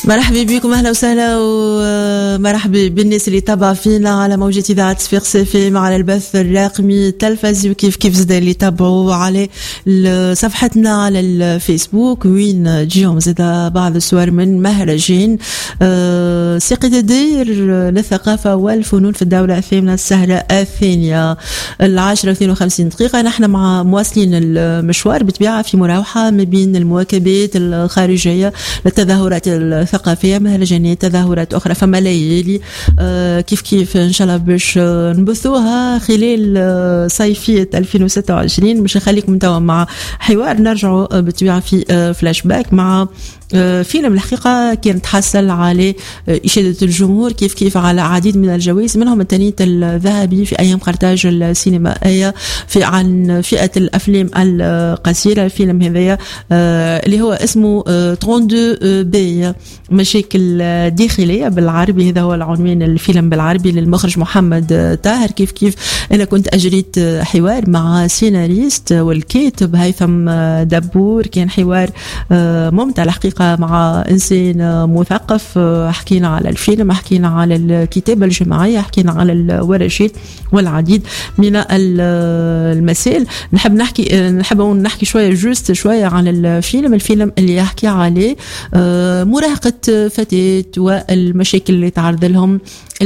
مرحبا بكم، اهلا وسهلا ومرحبا بالناس اللي تابعوا فينا على موجة اذاعه صفاقس FM على البث الرقمي التلفزي، وكيف زاد اللي تابعوا على صفحتنا على الفيسبوك وين تجيهم زاد بعض الصور من مهرجان ساقية الدير للثقافه والفنون في الدوله الثامنه السهره الثانيه 10:52. نحن مع مواصلين المشوار بطبيعه في مراوحه ما بين المواكبات الخارجيه للتظاهرات الثقافية، مهرجانات، تظاهرات أخرى، فما ليالي كيف إن شاء الله باش نبثوها خلال صيفية 2026. مش نخليكم توا مع حوار نرجعوا بطبيعة في فلاش باك مع فيلم الحقيقة كان تحصل على إشادة الجمهور كيف على عديد من الجوائز، منهم التنية الذهبي في أيام قرطاج السينمائية في عن فئة الأفلام القصيرة. الفيلم هذايا اللي هو اسمه 32 بي مشاكل داخلية بالعربي، هذا هو العنوان الفيلم بالعربي للمخرج محمد طاهر. كيف أنا كنت أجريت حوار مع سيناريست والكاتب هيثم دبور، كان حوار ممتع الحقيقة مع إنسان مثقف. حكينا على الفيلم، حكينا على الكتابة الجماعية، حكينا على الورشات والعديد من المسائل. نحب نحكي شوية عن الفيلم اللي يحكي عليه مراهقة فتاة والمشاكل اللي تعرض لهم